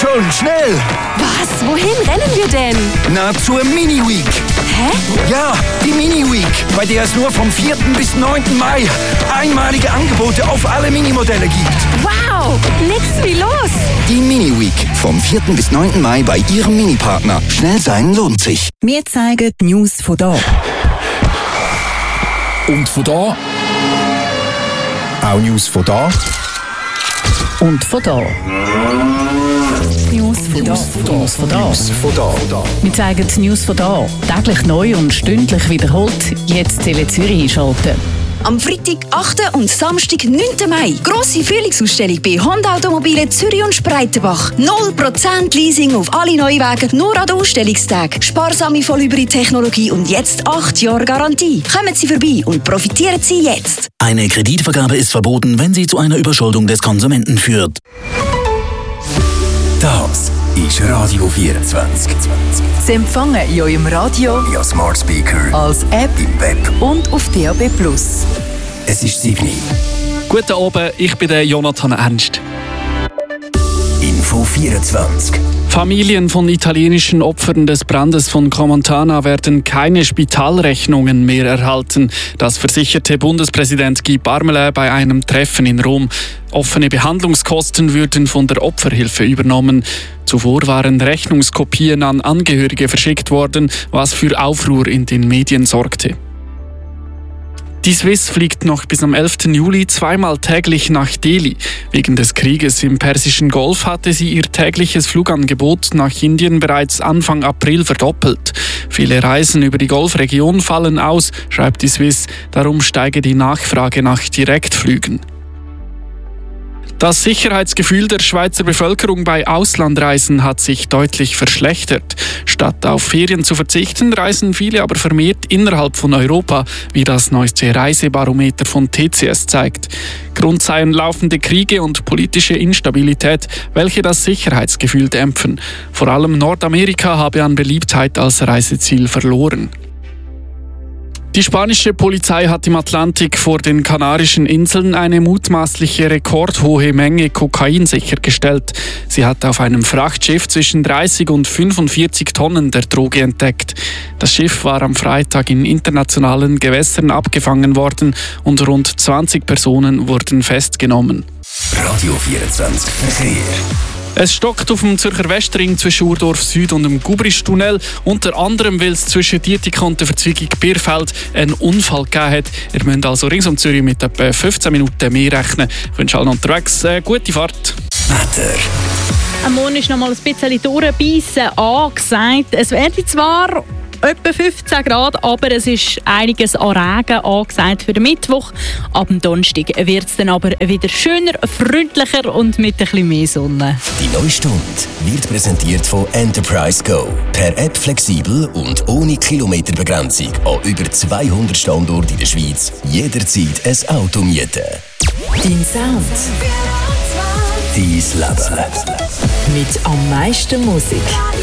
schon, schnell! Was? Wohin rennen wir denn? Na, zur Mini-Week. Hä? Ja, die Mini-Week, bei der es nur vom 4. bis 9. Mai einmalige Angebote auf alle Minimodelle gibt. Wow, nix wie los. Die Mini-Week, vom 4. bis 9. Mai bei Ihrem Mini-Partner. Schnell sein lohnt sich. Wir zeigen die News von da. Und von da. Auch News von da. Und von da. News von da. News von da. Von da. Wir zeigen die News von da. Täglich neu und stündlich wiederholt. Jetzt Tele Zürich einschalten. Am Freitag, 8. und Samstag, 9. Mai. Grosse Frühlingsausstellung bei Honda Automobilen Zürich und Spreitenbach. 0% Leasing auf alle Neuwagen, nur an den Ausstellungstagen. Sparsame Vollhybrid-Technologie und jetzt 8 Jahre Garantie. Kommen Sie vorbei und profitieren Sie jetzt. Eine Kreditvergabe ist verboten, wenn sie zu einer Überschuldung des Konsumenten führt. Das ist Radio 24. Sie empfangen in eurem Radio, Via Smart Speaker, als App im Web. und auf DAB+. Es ist 7 Uhr. Guten Abend, ich bin der Jonathan Ernst. Info 24. Familien von italienischen Opfern des Brandes von Crans-Montana werden keine Spitalrechnungen mehr erhalten. Das versicherte Bundespräsident Guy Parmelin bei einem Treffen in Rom. Offene Behandlungskosten würden von der Opferhilfe übernommen. Zuvor waren Rechnungskopien an Angehörige verschickt worden, was für Aufruhr in den Medien sorgte. Die Swiss fliegt noch bis am 11. Juli zweimal täglich nach Delhi. Wegen des Krieges im Persischen Golf hatte sie ihr tägliches Flugangebot nach Indien bereits Anfang April verdoppelt. Viele Reisen über die Golfregion fallen aus, schreibt die Swiss. Darum steige die Nachfrage nach Direktflügen. Das Sicherheitsgefühl der Schweizer Bevölkerung bei Auslandreisen hat sich deutlich verschlechtert. Statt auf Ferien zu verzichten, reisen viele aber vermehrt innerhalb von Europa, wie das neueste Reisebarometer von TCS zeigt. Grund seien laufende Kriege und politische Instabilität, welche das Sicherheitsgefühl dämpfen. Vor allem Nordamerika habe an Beliebtheit als Reiseziel verloren. Die spanische Polizei hat im Atlantik vor den Kanarischen Inseln eine mutmaßliche rekordhohe Menge Kokain sichergestellt. Sie hat auf einem Frachtschiff zwischen 30 und 45 Tonnen der Droge entdeckt. Das Schiff war am Freitag in internationalen Gewässern abgefangen worden und rund 20 Personen wurden festgenommen. Radio 24 Verkehr. Es stockt auf dem Zürcher Westring zwischen Urdorf Süd und dem Gubristunnel. Unter anderem, weil es zwischen Dietikon und der Verzweigung Bierfeld einen Unfall gegeben hat. Ihr müsst also rings um Zürich mit etwa 15 Minuten mehr rechnen. Ich wünsche allen unterwegs gute Fahrt. Wetter. Am Morgen ist noch mal ein bisschen durchbeissen angesagt. Es werde zwar etwa 15 Grad, aber es ist einiges an Regen angesagt für den Mittwoch. Ab dem Donnerstag wird es dann aber wieder schöner, freundlicher und mit ein bisschen mehr Sonne. Die neue Stunde wird präsentiert von Enterprise Go. Per App flexibel und ohne Kilometerbegrenzung an über 200 Standorten in der Schweiz. Jederzeit ein Auto mieten. Dein Sound. Dein Leben. Mit am meisten Musik.